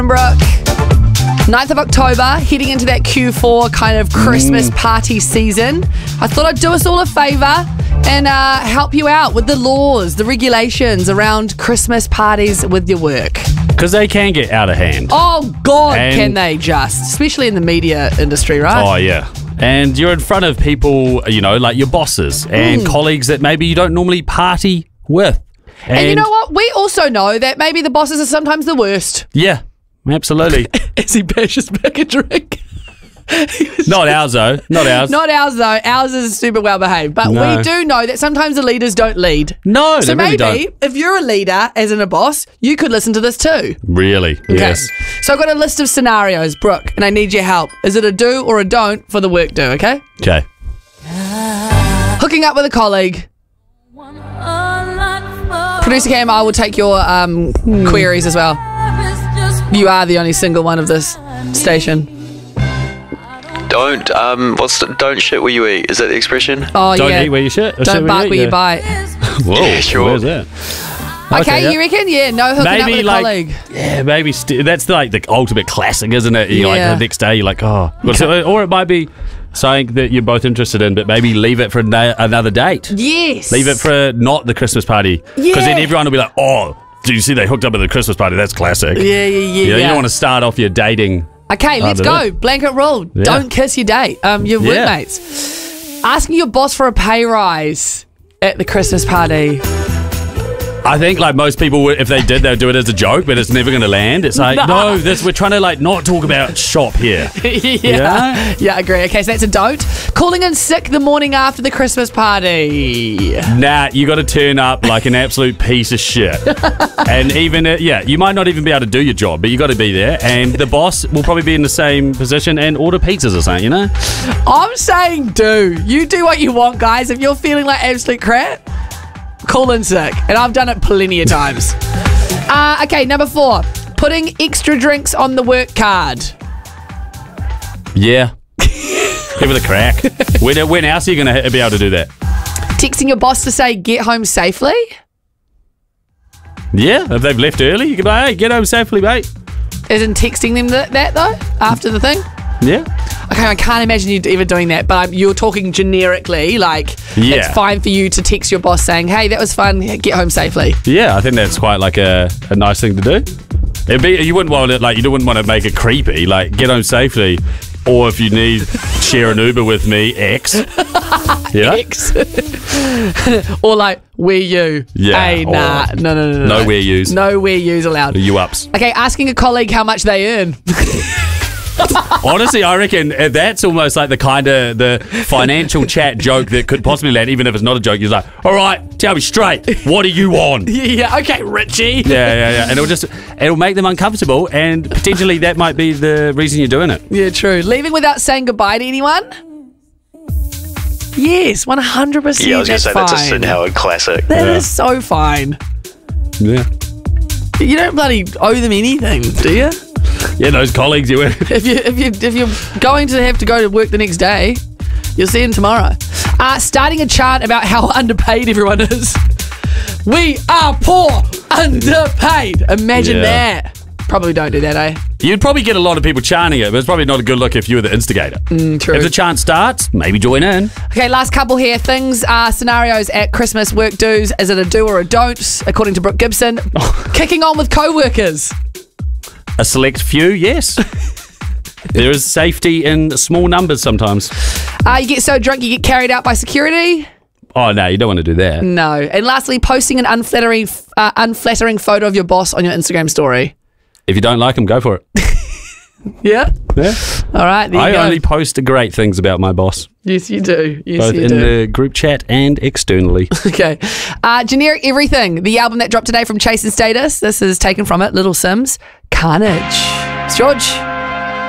Brooke. 9th of October, heading into that Q4 kind of Christmas party season. I thought I'd do us all a favour and help you out with the laws, the regulations around Christmas parties with your work. Because they can get out of hand. Oh, God, can they just? Especially in the media industry, right? Oh, yeah. And you're in front of people, you know, like your bosses and colleagues that maybe you don't normally party with. And you know what? We also know that maybe the bosses are sometimes the worst. Yeah, absolutely. As he bashes back a drink. Not ours, though. Not ours. Not ours, though. Ours is super well behaved. But No. we do know that sometimes the leaders don't lead. No, So they really maybe don't. if you're a leader, as in a boss, you could listen to this too. Really, yes. So I've got a list of scenarios, Brooke, and I need your help. Is it a do or a don't for the work do, okay? Okay. Hooking up with a colleague. Producer Cam, I will take your queries as well. You are the only single one of this station. Don't don't shit where you eat? Is that the expression? Oh, Don't yeah. eat where you shit. Or shit Don't bark where you yeah. bite. Whoa, Yeah, sure. Where's that? Okay, yeah. you reckon? Yeah, no hooking up with a colleague. Yeah, maybe that's like the ultimate classic, isn't it? You're Yeah. like the next day, you're like, oh. Or it might be something that you're both interested in, but maybe leave it for another date. Yes. Leave it for not the Christmas party. Because then Yeah. everyone will be like, oh, did you see they hooked up at the Christmas party? That's classic. Yeah. You don't want to start off your dating. Okay, let's don't go. Blanket rule. Yeah. Don't kiss your date. Your Yeah. workmates. Asking your boss for a pay rise at the Christmas party. I think like most people, if they did, they'd do it as a joke, but it's never going to land. It's like, no, we're trying to like not talk about shop here. Yeah, I agree. Okay, so that's a don't. Calling in sick the morning after the Christmas party. Nah, you got to turn up like an absolute piece of shit. And even, you might not even be able to do your job, but you got to be there. And the boss will probably be in the same position and order pizzas or something, you know? I'm saying do. You do what you want, guys. If you're feeling like absolute crap, call in sick. And I've done it plenty of times. Okay, number 4. Putting extra drinks on the work card. Yeah. Give it a crack. When else are you going to be able to do that? Texting your boss to say, get home safely. Yeah, if they've left early, you can be like, hey, get home safely, mate. As in texting them that though, after the thing? Yeah. Okay, I can't imagine you ever doing that, but you're talking generically, like Yeah. it's fine for you to text your boss saying, hey, that was fun, get home safely. Yeah, I think that's quite like a nice thing to do. You wouldn't want it, like, you wouldn't want to make it creepy, like, get home safely. Or if you need, share an Uber with me, X. Yeah. X. Or like, where you? Yeah, Hey, or- nah, no. No where yous. No where yous allowed. You ups. Okay, asking a colleague how much they earn. Honestly, I reckon that's almost like the kind of the financial chat joke that could possibly land, even if it's not a joke. You're like, all right, tell me straight, what are you on? Yeah, okay, Richie. Yeah. And it'll make them uncomfortable, and potentially that might be the reason you're doing it. Yeah, true. Leaving without saying goodbye to anyone? Yes, 100%. Yeah, I was going to that's say fine. that's a Sid Howard classic. That is so fine. Yeah. You don't bloody owe them anything, do you? Yeah, those colleagues you were. If you're going to have to go to work the next day, you'll see them tomorrow. Starting a chant about how underpaid everyone is. We are poor, underpaid. Imagine Yeah. that. Probably don't do that, eh? You'd probably get a lot of people chanting it, but it's probably not a good look if you were the instigator. True. If the chant starts, maybe join in. Okay, last couple here. Things, scenarios at Christmas work do's. Is it a do or a don't? According to Brooke Gibson. Kicking on with co-workers. A select few, yes. There is safety in small numbers sometimes. You get so drunk you get carried out by security. Oh, no, you don't want to do that. No. And lastly, posting an unflattering photo of your boss on your Instagram story. If you don't like them, go for it. Yeah? Yeah. All right, there you I go. only post great things about my boss, Yes, you do. Yes, both you in do. the group chat and externally. Okay. Generic Everything, the album that dropped today from Chase and Status. This is taken from it, Little Sims. Carnage. It's George.